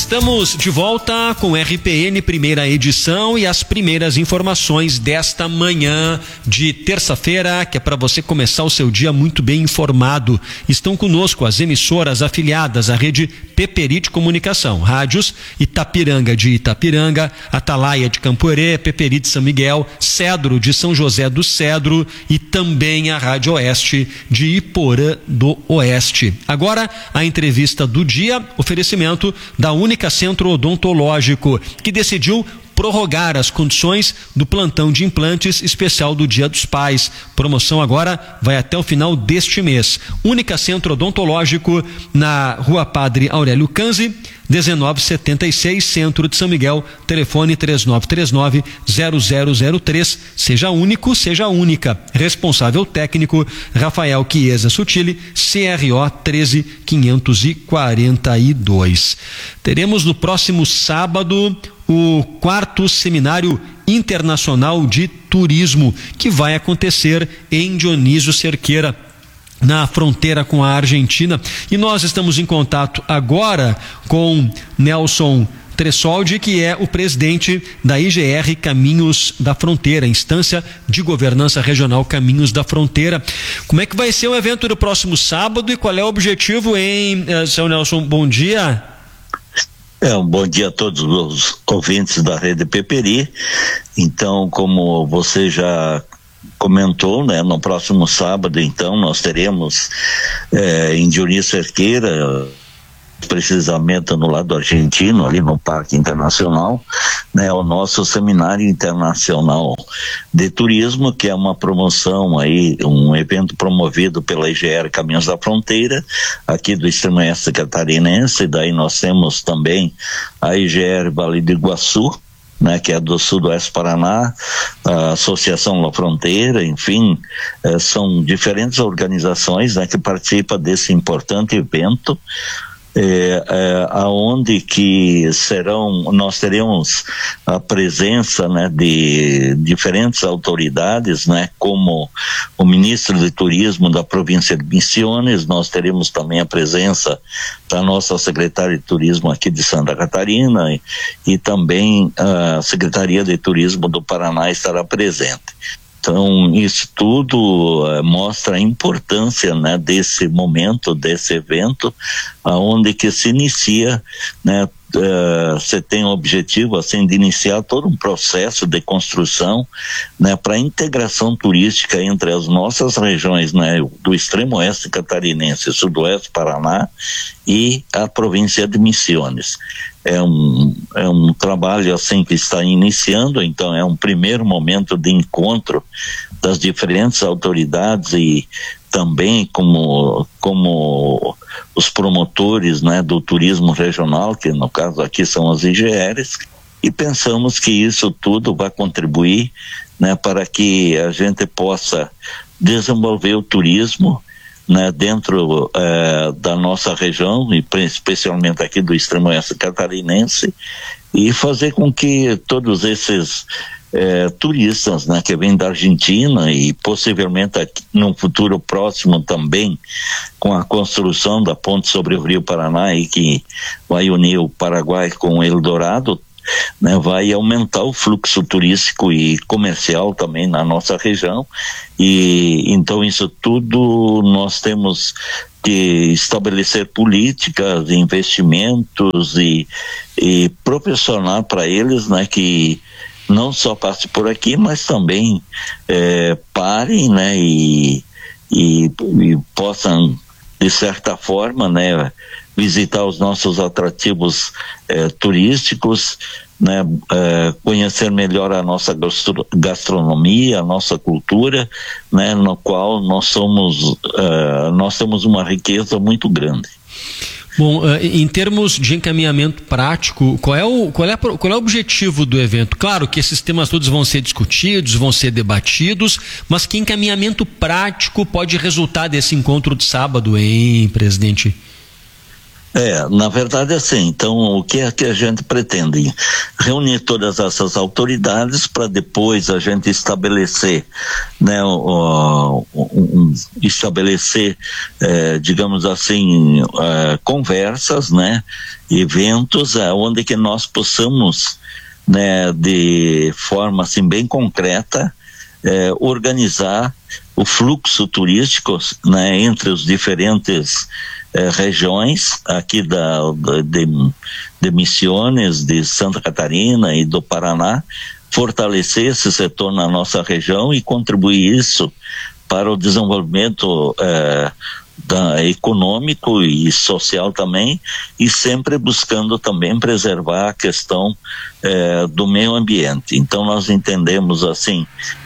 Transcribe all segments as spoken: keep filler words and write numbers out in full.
Estamos de volta com R P N primeira edição e as primeiras informações desta manhã de terça-feira, que é para você começar o seu dia muito bem informado. Estão conosco as emissoras afiliadas à rede Peperi de Comunicação, rádios Itapiranga de Itapiranga, Atalaia de Camporê, Peperi de São Miguel, Cedro de São José do Cedro e também a Rádio Oeste de Iporã do Oeste. Agora a entrevista do dia, oferecimento da Única Centro Odontológico, que decidiu prorrogar as condições do plantão de implantes especial do Dia dos Pais. Promoção agora vai até o final deste mês. Única Centro Odontológico na Rua Padre Aurélio Canzi, dezenove setenta e seis, Centro de São Miguel, telefone três nove três nove, zero zero zero três. Seja único, seja única. Responsável técnico Rafael Chiesa Sutili, C R O treze quinhentos e quarenta e dois. Teremos no próximo sábado o quarto Seminário Internacional de Turismo, que vai acontecer em Dionísio Cerqueira, na fronteira com a Argentina. E nós estamos em contato agora com Nelson Tressoldi, que é o presidente da I G R Caminhos da Fronteira, Instância de Governança Regional Caminhos da Fronteira. Como é que vai ser o evento do próximo sábado e qual é o objetivo, hein, seu Nelson? Bom dia. É, um bom dia a todos os ouvintes da Rede Peperi. Então, como você já comentou, né, no próximo sábado, então, nós teremos é, em Dionísio Cerqueira, precisamente no lado argentino, ali no Parque Internacional, né, o nosso Seminário Internacional de Turismo, que é uma promoção aí, um evento promovido pela I G R Caminhos da Fronteira, aqui do extremo oeste catarinense. Daí nós temos também a I G R Vale do Iguaçu, né, que é do sudoeste Paraná, a Associação La Fronteira, enfim, eh, são diferentes organizações, né, que participam desse importante evento. É, é, aonde que serão, nós teremos a presença, né, de diferentes autoridades, né, como o ministro de Turismo da província de Misiones. Nós teremos também a presença da nossa secretária de Turismo aqui de Santa Catarina e, e também a Secretaria de Turismo do Paraná estará presente. Então, isso tudo uh, mostra a importância, né, desse momento, desse evento, aonde que se inicia, né, uh, você tem o objetivo, assim, de iniciar todo um processo de construção, né, para a integração turística entre as nossas regiões, né, do extremo oeste catarinense, sudoeste Paraná e a província de Misiones. É um, é um trabalho assim que está iniciando, então é um primeiro momento de encontro das diferentes autoridades e também como, como os promotores, né, do turismo regional, que no caso aqui são as I G Rs, e pensamos que isso tudo vai contribuir, né, para que a gente possa desenvolver o turismo, né, dentro eh, da nossa região e especialmente aqui do extremo oeste catarinense, e fazer com que todos esses eh, turistas, né, que vêm da Argentina e possivelmente aqui, num futuro próximo também, com a construção da ponte sobre o Rio Paraná e que vai unir o Paraguai com o Eldorado, né, vai aumentar o fluxo turístico e comercial também na nossa região. E então isso tudo nós temos que estabelecer políticas, investimentos e, e proporcionar para eles, né, que não só passe por aqui, mas também é, parem, né, e, e, e possam, de certa forma, né, visitar os nossos atrativos eh, turísticos, né, eh, conhecer melhor a nossa gastronomia, a nossa cultura, né, no qual nós somos, eh, nós temos uma riqueza muito grande. Bom, em termos de encaminhamento prático, qual é o, qual é, qual é o objetivo do evento? Claro que esses temas todos vão ser discutidos, vão ser debatidos, mas que encaminhamento prático pode resultar desse encontro de sábado, hein, presidente? É, na verdade, assim, então, o que é que a gente pretende? Reunir todas essas autoridades para depois a gente estabelecer, né, o, o, um, estabelecer, é, digamos assim, é, conversas, né, eventos, é, onde que nós possamos, né, de forma, assim, bem concreta, é, organizar o fluxo turístico, né, entre os diferentes Eh, regiões aqui da, de, de Misiones, de Santa Catarina e do Paraná, fortalecer esse setor na nossa região e contribuir isso para o desenvolvimento eh, da, econômico e social também, e sempre buscando também preservar a questão eh, do meio ambiente. Então nós entendemos assim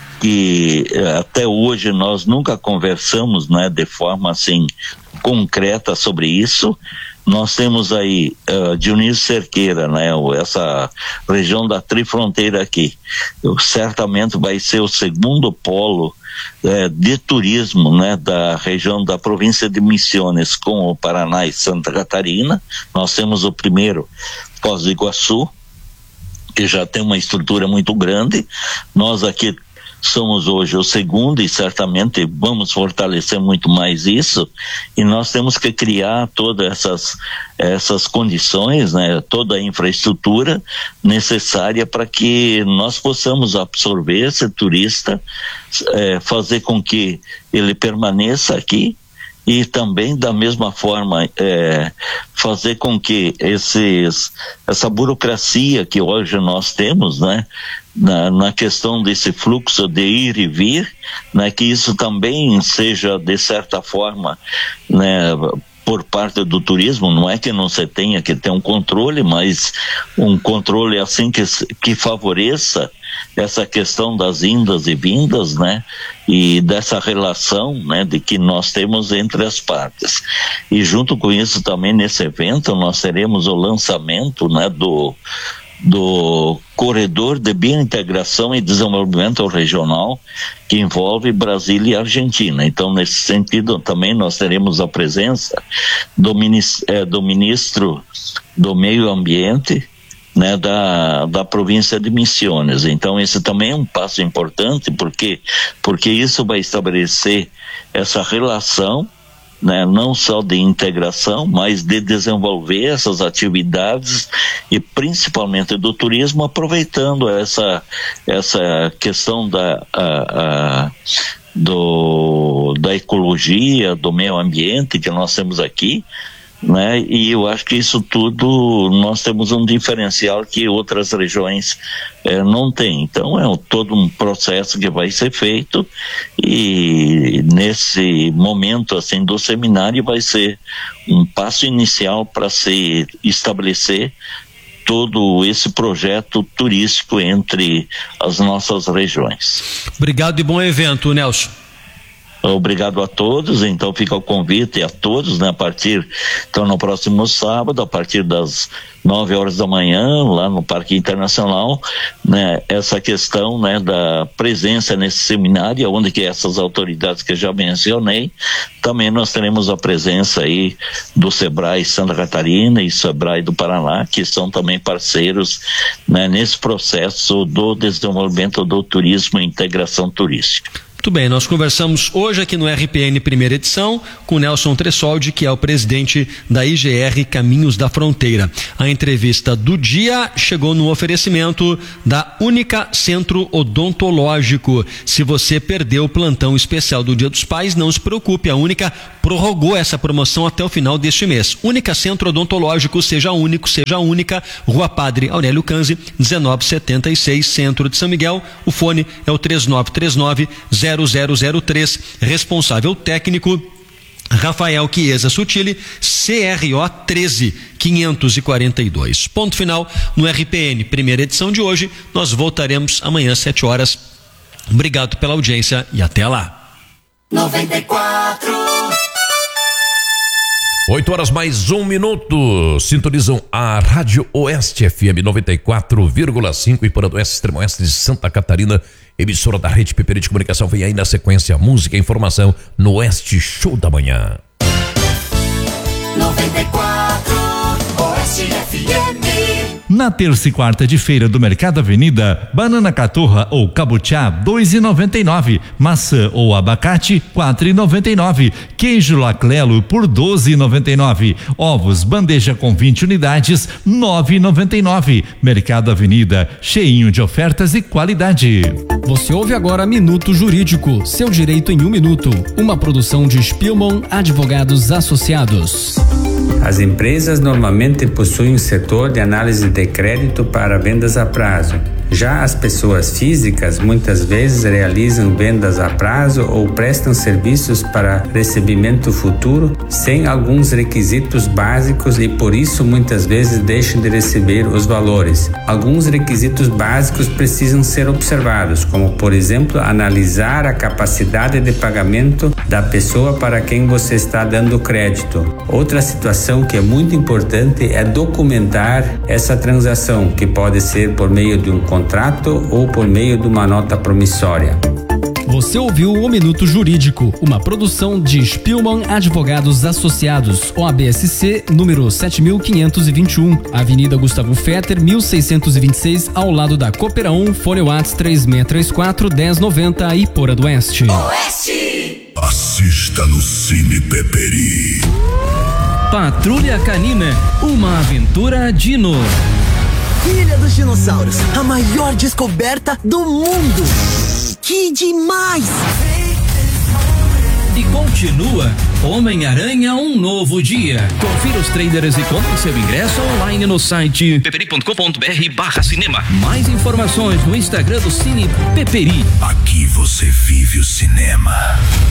que até hoje nós nunca conversamos, né, de forma assim concreta sobre isso. Nós temos aí uh, Dionísio Cerqueira, né, essa região da trifronteira aqui, eu, certamente vai ser o segundo polo eh, de turismo, né, da região da província de Misiones com o Paraná e Santa Catarina. Nós temos o primeiro, Foz do Iguaçu, que já tem uma estrutura muito grande. Nós aqui somos hoje o segundo e certamente vamos fortalecer muito mais isso, e nós temos que criar todas essas, essas condições, né, toda a infraestrutura necessária para que nós possamos absorver esse turista, é, fazer com que ele permaneça aqui e também da mesma forma é, fazer com que esses, essa burocracia que hoje nós temos, né, Na, na questão desse fluxo de ir e vir, né, que isso também seja de certa forma, né, por parte do turismo. Não é que não se tenha que ter um controle, mas um controle assim que, que favoreça essa questão das indas e vindas, né, e dessa relação, né, de que nós temos entre as partes. E junto com isso também nesse evento nós teremos o lançamento, né, do do corredor de biointegração e desenvolvimento regional que envolve Brasília e Argentina. Então, nesse sentido, também nós teremos a presença do, ministro, é, do ministro do Meio Ambiente, né, da, da província de Misiones. Então, esse também é um passo importante, porque, porque isso vai estabelecer essa relação, né, não só de integração, mas de desenvolver essas atividades e principalmente do turismo, aproveitando essa, essa questão da, a, a, do, da ecologia, do meio ambiente que nós temos aqui, né? E eu acho que isso tudo nós temos um diferencial que outras regiões eh, não têm. Então é um, todo um processo que vai ser feito, e nesse momento assim do seminário vai ser um passo inicial para se estabelecer todo esse projeto turístico entre as nossas regiões. Obrigado e bom evento, Nelson. Obrigado a todos. Então fica o convite a todos, né, a partir, então no próximo sábado, a partir das nove horas da manhã, lá no Parque Internacional, né, essa questão, né, da presença nesse seminário, onde que essas autoridades que eu já mencionei, também nós teremos a presença aí do Sebrae Santa Catarina e Sebrae do Paraná, que são também parceiros, né, nesse processo do desenvolvimento do turismo e integração turística. Muito bem, nós conversamos hoje aqui no R P N primeira edição com Nelson Tressoldi, que é o presidente da I G R Caminhos da Fronteira. A entrevista do dia chegou no oferecimento da Única Centro Odontológico. Se você perdeu o plantão especial do Dia dos Pais, não se preocupe, a Única prorrogou essa promoção até o final deste mês. Única Centro Odontológico, seja único, seja única, Rua Padre Aurélio Canzi, dezenove setenta e seis, Centro de São Miguel. O fone é o três nove três nove, zero zero zero três. Responsável técnico Rafael Chiesa Sutili, C R O treze quinhentos e quarenta e dois. Ponto final no R P N primeira edição de hoje. Nós voltaremos amanhã às sete horas. Obrigado pela audiência e até lá. noventa e quatro oito horas mais um minuto. Sintonizam a Rádio Oeste F M noventa e quatro vírgula cinco e para o Oeste, Extremo Oeste de Santa Catarina, emissora da Rede P P R de Comunicação. Vem aí na sequência música e informação no Oeste Show da Manhã. noventa e quatro Na terça e quarta de feira do Mercado Avenida, banana caturra ou cabuchá dois e noventa e nove, maçã ou abacate quatro e noventa e nove, queijo laclelo por doze e noventa e nove, ovos bandeja com vinte unidades nove e noventa e nove. Mercado Avenida, cheinho de ofertas e qualidade. Você ouve agora Minuto Jurídico, seu direito em um minuto. Uma produção de Spielmann Advogados Associados. As empresas normalmente possuem um setor de análise de crédito para vendas a prazo. Já as pessoas físicas muitas vezes realizam vendas a prazo ou prestam serviços para recebimento futuro sem alguns requisitos básicos e por isso muitas vezes deixam de receber os valores. Alguns requisitos básicos precisam ser observados, como por exemplo analisar a capacidade de pagamento da pessoa para quem você está dando crédito. Outra situação que é muito importante é documentar essa transação, que pode ser por meio de um contrato contrato ou por meio de uma nota promissória. Você ouviu o Minuto Jurídico, uma produção de Spielmann Advogados Associados, O A B S C, número sete mil quinhentos e vinte e um, Avenida Gustavo Fetter, mil seiscentos e vinte e seis, ao lado da Cooperão, fone WhatsApp três seis três quatro, um zero nove zero, Ipora do Oeste. Oeste! Assista no Cine Peperi. Patrulha Canina, uma aventura dino. Ilha dos Dinossauros, a maior descoberta do mundo. Que demais! E continua Homem-Aranha, um novo dia. Confira os trailers e compre seu ingresso online no site peperi ponto com ponto br barra cinema. Mais informações no Instagram do Cine Peperi. Aqui você vive o cinema.